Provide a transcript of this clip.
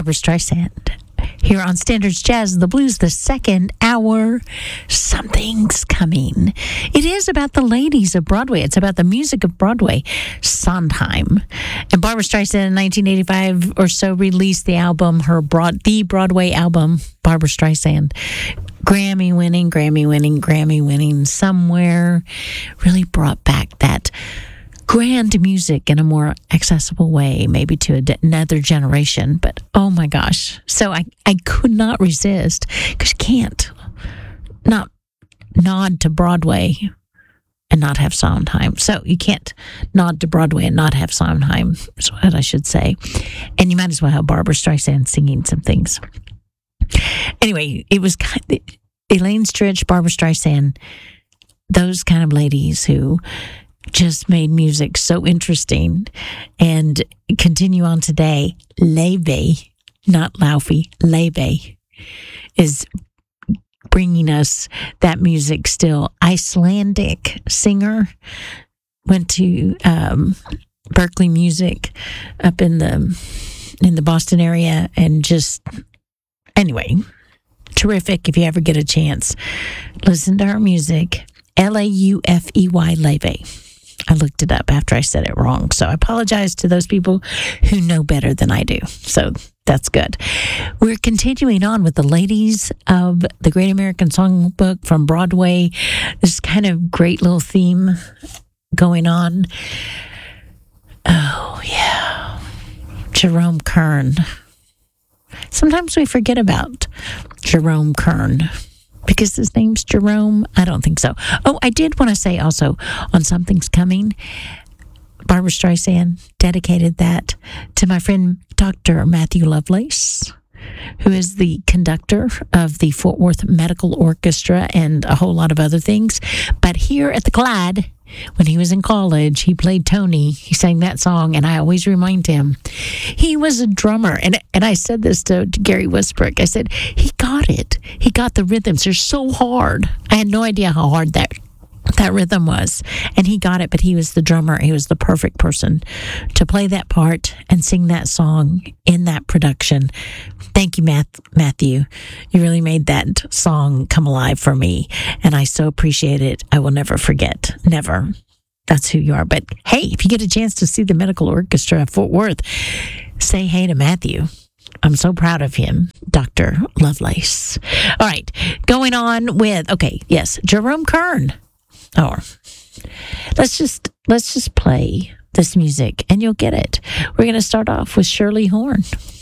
Barbara Streisand. Here on Standards Jazz and the Blues, the second hour, something's coming. It is about the ladies of Broadway. It's about the music of Broadway, Sondheim. And Barbara Streisand in 1985 or so released the album, the Broadway album, Barbara Streisand. Grammy winning, somewhere really brought back that grand music in a more accessible way, maybe to another generation. But oh my gosh. So I could not resist, because you can't not nod to Broadway and not have Sondheim. So you can't nod to Broadway and not have Sondheim, is what I should say. And you might as well have Barbara Streisand singing some things. Anyway, it was Elaine Stritch, Barbara Streisand, those kind of ladies who just made music so interesting and continue on today. Laufey, not Laufey, Laufey is bringing us that music still. Icelandic singer, went to Berkeley Music up in the Boston area, and just anyway, terrific. If you ever get a chance, listen to her music. Laufey, Laufey. I looked it up after I said it wrong, so I apologize to those people who know better than I do. So that's good. We're continuing on with the ladies of the Great American Songbook from Broadway. This kind of great little theme going on. Oh, yeah. Jerome Kern. Sometimes we forget about Jerome Kern, because his name's Jerome. I don't think so. Oh, I did want to say also on Something's Coming, Barbara Streisand dedicated that to my friend Dr. Matthew Lovelace, who is the conductor of the Fort Worth Medical Orchestra and a whole lot of other things. But here at the Clyde, when he was in college, he played Tony. He sang that song, and I always remind him he was a drummer. And I said this to Gary Westbrook. I said, he got it. He got the rhythms. They're so hard. I had no idea how hard that rhythm was. And he got it, but he was the drummer. He was the perfect person to play that part and sing that song in that production. Thank you, Matthew. You really made that song come alive for me, and I so appreciate it. I will never forget. Never. That's who you are. But hey, if you get a chance to see the Medical Orchestra at Fort Worth, say hey to Matthew. I'm so proud of him, Dr. Lovelace. All right, going on with, Jerome Kern. Or let's just play this music and you'll get it. We're going to start off with Shirley Horn.